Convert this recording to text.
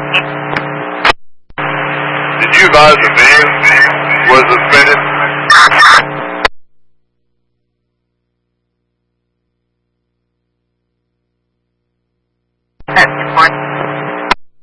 Did you advise the van was suspended? That's important.